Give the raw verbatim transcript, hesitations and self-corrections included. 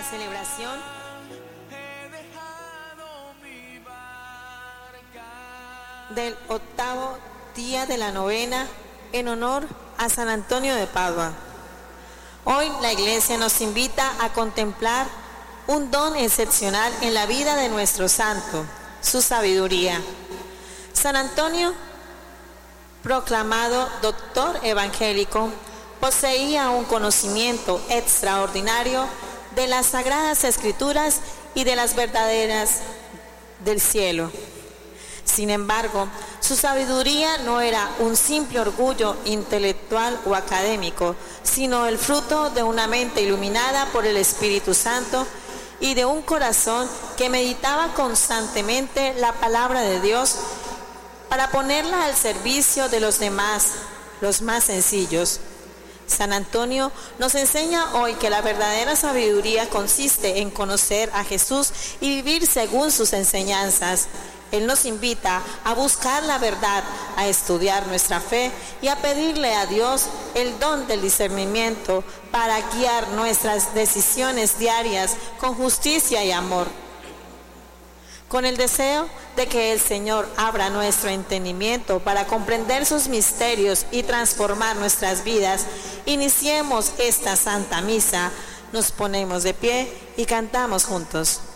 la celebración del octavo día de la novena en honor a San Antonio de Padua. Hoy la Iglesia nos invita a contemplar un don excepcional en la vida de nuestro santo, su sabiduría. San Antonio, proclamado doctor evangélico, poseía un conocimiento extraordinario de las Sagradas Escrituras y de las verdaderas del cielo. Sin embargo, su sabiduría no era un simple orgullo intelectual o académico, sino el fruto de una mente iluminada por el Espíritu Santo y de un corazón que meditaba constantemente la palabra de Dios para ponerla al servicio de los demás, los más sencillos. San Antonio nos enseña hoy que la verdadera sabiduría consiste en conocer a Jesús y vivir según sus enseñanzas. Él nos invita a buscar la verdad, a estudiar nuestra fe y a pedirle a Dios el don del discernimiento para guiar nuestras decisiones diarias con justicia y amor. Con el deseo de que el Señor abra nuestro entendimiento para comprender sus misterios y transformar nuestras vidas, iniciemos esta Santa Misa. Nos ponemos de pie y cantamos juntos.